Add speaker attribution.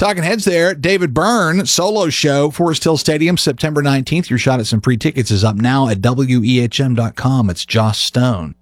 Speaker 1: Talking Heads there, David Byrne, solo show, Forest Hill Stadium, September 19th. Your shot at some free tickets is up now at WEHM.com. It's Joss Stone.